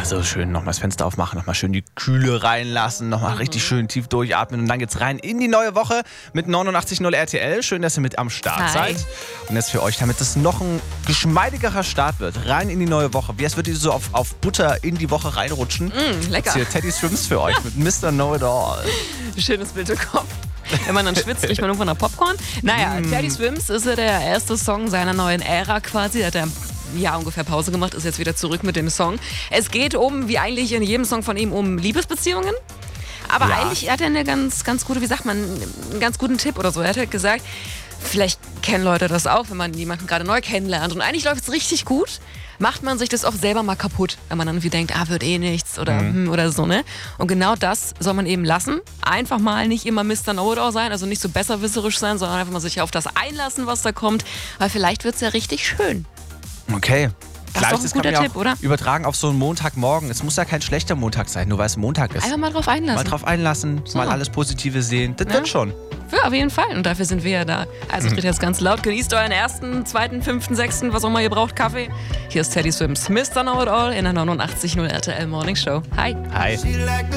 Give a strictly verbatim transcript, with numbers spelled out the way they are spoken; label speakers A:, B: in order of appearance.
A: so schön nochmal das Fenster aufmachen, nochmal schön die Kühle reinlassen, nochmal mhm. richtig schön tief durchatmen und dann geht's rein in die neue Woche mit neunundachtzig Komma null R T L. Schön, dass ihr mit am Start
B: Hi.
A: seid. Und jetzt für euch, damit es noch ein geschmeidigerer Start wird, rein in die neue Woche. Wie als würdet ihr so auf, auf Butter in die Woche reinrutschen.
B: Mm, lecker.
A: Jetzt hier Teddy Swims für euch mit Mister Know-It-All.
B: Schönes Bild im Kopf. Wenn man dann schwitzt, riecht man irgendwo nach Popcorn. Naja,
A: Mm.
B: Teddy Swims ist ja der erste Song seiner neuen Ära quasi. Da hat er ein Jahr ungefähr Pause gemacht, ist jetzt wieder zurück mit dem Song. Es geht um, wie eigentlich in jedem Song von ihm, um Liebesbeziehungen. Aber
A: Ja.
B: eigentlich hat er eine ganz, ganz gute, wie sagt man, einen ganz guten Tipp oder so. Er hat halt gesagt, vielleicht kennen Leute das auch, wenn man jemanden gerade neu kennenlernt. Und eigentlich läuft es richtig gut. Macht man sich das oft selber mal kaputt, wenn man dann irgendwie denkt, ah, wird eh nichts oder,
A: Mhm.
B: hm, oder so, ne? Und genau das soll man eben lassen. Einfach mal nicht immer Mister Know-It-All sein, also nicht so besserwisserisch sein, sondern einfach mal sich auf das einlassen, was da kommt. Weil vielleicht wird es ja richtig schön.
A: Okay.
B: Das ist doch ein
A: kann
B: guter
A: man ja
B: Tipp,
A: auch
B: oder?
A: übertragen auf so einen Montagmorgen. Es muss ja kein schlechter Montag sein, nur weil es Montag ist.
B: Einfach mal drauf einlassen.
A: Mal drauf einlassen,
B: So.
A: mal alles Positive sehen. Das
B: Ja.
A: wird schon.
B: Ja, auf jeden Fall. Und dafür sind wir ja da. Also dreht jetzt ganz laut. Genießt euren ersten, zweiten, fünften, sechsten, was auch immer ihr braucht, Kaffee. Hier ist Teddy Swims, Mister Know-It-All in der neunundachtzig Komma null R T L Morning Show. Hi.
A: Hi.